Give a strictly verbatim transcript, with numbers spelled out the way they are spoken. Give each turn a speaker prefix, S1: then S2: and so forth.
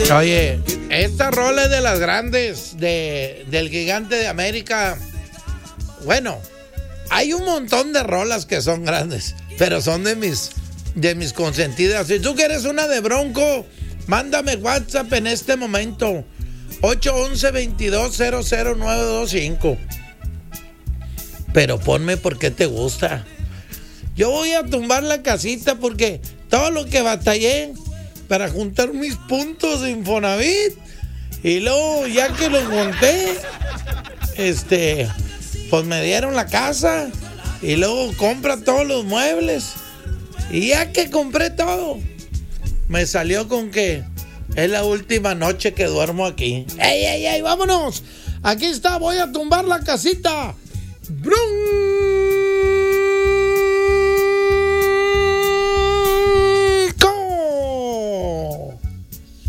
S1: Oye, esta rola es de las grandes, de, del Gigante de América. Bueno, hay un montón de rolas que son grandes, pero son de mis, de mis consentidas. Si tú quieres una de Bronco, mándame WhatsApp en este momento. ocho once, veintidós, cero cero nueve dos cinco. Pero ponme por qué te gusta. Yo voy a tumbar la casita porque todo lo que batallé para juntar mis puntos de Infonavit, y luego ya que los monté, este, pues me dieron la casa, y luego compra todos los muebles, y ya que compré todo, me salió con que es la última noche que duermo aquí. ¡Ey, ey, ey! ¡Vámonos! Aquí está, voy a tumbar la casita. ¡Brum!